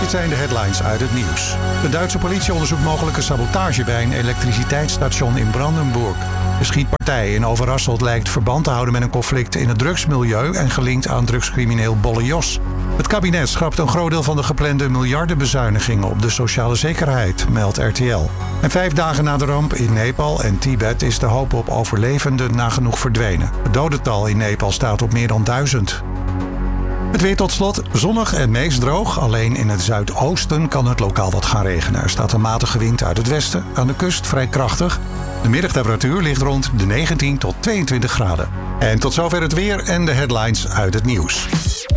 Dit zijn de headlines uit het nieuws. De Duitse politie onderzoekt mogelijke sabotage bij een elektriciteitsstation in Brandenburg. De schietpartij in Overasselt lijkt verband te houden met een conflict in het drugsmilieu en gelinkt aan drugscrimineel Bolle Jos. Het kabinet schrapt een groot deel van de geplande miljardenbezuinigingen op de sociale zekerheid, meldt RTL. En 5 dagen na de ramp in Nepal en Tibet is de hoop op overlevenden nagenoeg verdwenen. Het dodental in Nepal staat op meer dan 1000. Het weer tot slot, zonnig en meest droog. Alleen in het zuidoosten kan het lokaal wat gaan regenen. Er staat een matige wind uit het westen, aan de kust vrij krachtig. De middagtemperatuur ligt rond de 19 tot 22 graden. En tot zover het weer en de headlines uit het nieuws.